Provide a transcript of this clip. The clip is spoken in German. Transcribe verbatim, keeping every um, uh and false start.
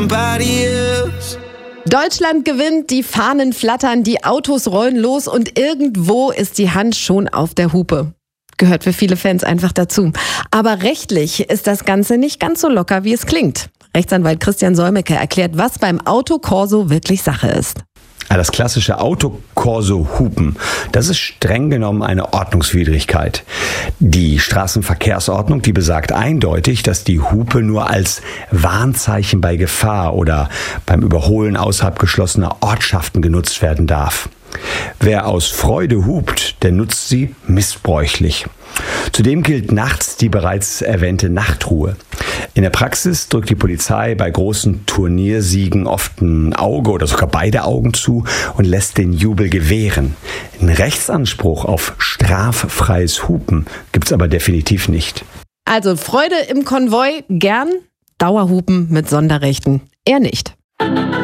somebody else. Deutschland gewinnt, die Fahnen flattern, die Autos rollen los und irgendwo ist die Hand schon auf der Hupe. Gehört für viele Fans einfach dazu. Aber rechtlich ist das Ganze nicht ganz so locker, wie es klingt. Rechtsanwalt Christian Solmecke erklärt, was beim Autokorso wirklich Sache ist. Das klassische Autokorso-Hupen, das ist streng genommen eine Ordnungswidrigkeit. Die Straßenverkehrsordnung, die besagt eindeutig, dass die Hupe nur als Warnzeichen bei Gefahr oder beim Überholen außerhalb geschlossener Ortschaften genutzt werden darf. Wer aus Freude hupt, der nutzt sie missbräuchlich. Zudem gilt nachts die bereits erwähnte Nachtruhe. In der Praxis drückt die Polizei bei großen Turniersiegen oft ein Auge oder sogar beide Augen zu und lässt den Jubel gewähren. Einen Rechtsanspruch auf straffreies Hupen gibt's aber definitiv nicht. Also Freude im Konvoi gern, Dauerhupen mit Sonderrechten eher nicht.